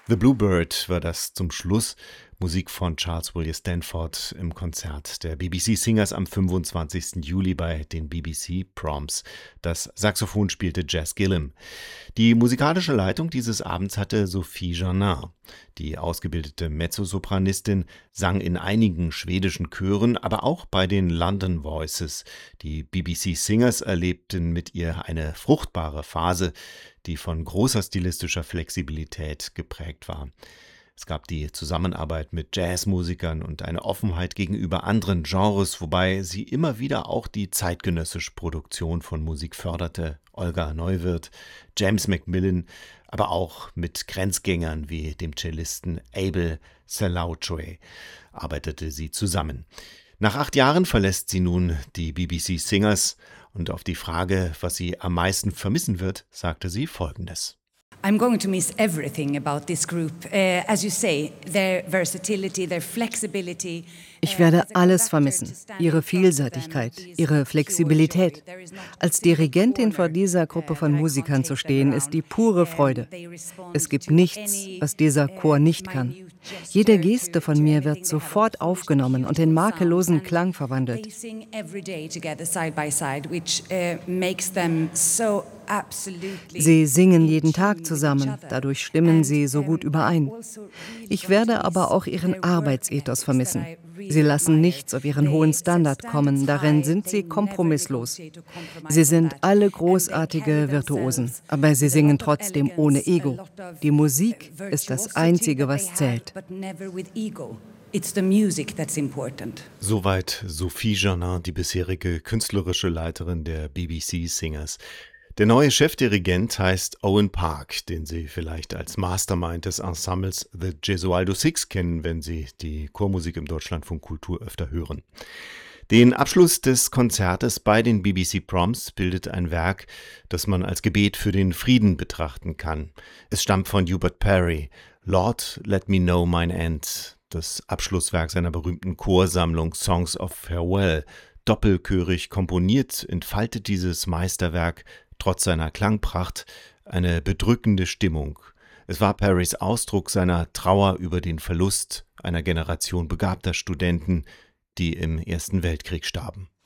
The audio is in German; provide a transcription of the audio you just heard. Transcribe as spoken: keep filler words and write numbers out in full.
The Bluebird war das zum Schluss. Musik von Charles William Stanford im Konzert der B B C Singers am fünfundzwanzigsten Juli bei den B B C Proms. Das Saxophon spielte Jazz Gillam. Die musikalische Leitung dieses Abends hatte Sophie Jarnin. Die ausgebildete Mezzosopranistin sang in einigen schwedischen Chören, aber auch bei den London Voices. Die B B C Singers erlebten mit ihr eine fruchtbare Phase, die von großer stilistischer Flexibilität geprägt war. Es gab die Zusammenarbeit mit Jazzmusikern und eine Offenheit gegenüber anderen Genres, wobei sie immer wieder auch die zeitgenössische Produktion von Musik förderte. Olga Neuwirth, James Macmillan, aber auch mit Grenzgängern wie dem Cellisten Abel Selautwe arbeitete sie zusammen. Nach acht Jahren verlässt sie nun die B B C Singers und auf die Frage, was sie am meisten vermissen wird, sagte sie Folgendes. I'm going to miss everything about this group. Uh, as you say, their versatility, their flexibility. Ich werde alles vermissen. Ihre Vielseitigkeit, ihre Flexibilität. Als Dirigentin vor dieser Gruppe von Musikern zu stehen, ist die pure Freude. Es gibt nichts, was dieser Chor nicht kann. Jede Geste von mir wird sofort aufgenommen und in makellosen Klang verwandelt. Sie singen jeden Tag zusammen, dadurch stimmen sie so gut überein. Ich werde aber auch ihren Arbeitsethos vermissen. Sie lassen nichts auf ihren hohen Standard kommen, darin sind sie kompromisslos. Sie sind alle großartige Virtuosen, aber sie singen trotzdem ohne Ego. Die Musik ist das Einzige, was zählt. It's the music that's important. Soweit Sophie Jarnin, die bisherige künstlerische Leiterin der B B C Singers. Der neue Chefdirigent heißt Owen Park, den Sie vielleicht als Mastermind des Ensembles The Gesualdo Six kennen, wenn Sie die Chormusik im Deutschlandfunk Kultur öfter hören. Den Abschluss des Konzertes bei den B B C Proms bildet ein Werk, das man als Gebet für den Frieden betrachten kann. Es stammt von Hubert Parry, Lord, Let Me Know Mine End, das Abschlusswerk seiner berühmten Chorsammlung Songs of Farewell. Doppelchörig komponiert entfaltet dieses Meisterwerk trotz seiner Klangpracht eine bedrückende Stimmung. Es war Parrys Ausdruck seiner Trauer über den Verlust einer Generation begabter Studenten, die im Ersten Weltkrieg starben.